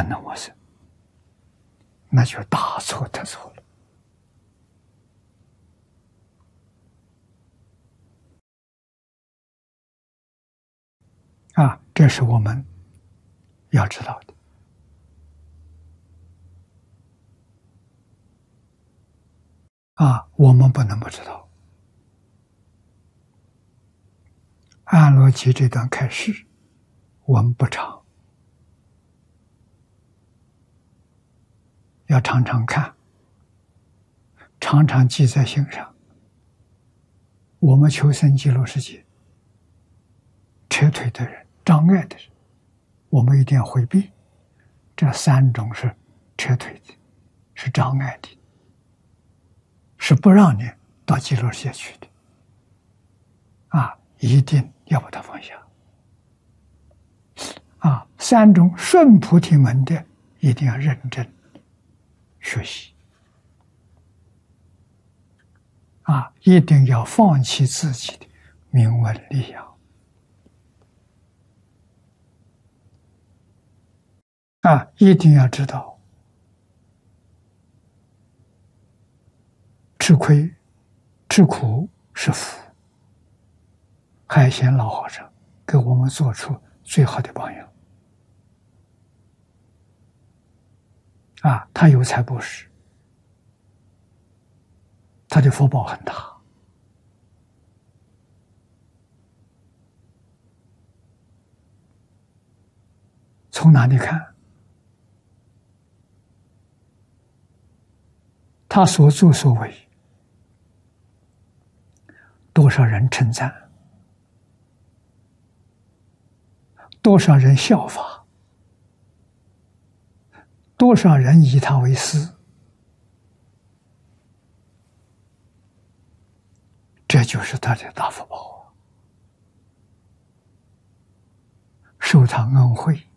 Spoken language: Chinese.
能往生，那就大错特错了。这是我们要知道的。我们不能不知道。安乐集这段开示，我们不常，要常常看，常常记在心上。我们求生极乐世界，撤退的人、障碍的人，我们一定要回避。这三种是撤退的，是障碍的，是不让你到极乐世界去的。一定要把它放下。三种顺菩提门的，一定要认真学习。一定要放弃自己的名闻利养。一定要知道，吃亏、吃苦是福。海贤老和尚给我们做出最好的榜样。他有财布施，他的福报很大。从哪里看？他所作所为，多少人称赞，多少人效法，多少人以他为师，这就是他的大福报。受他恩惠，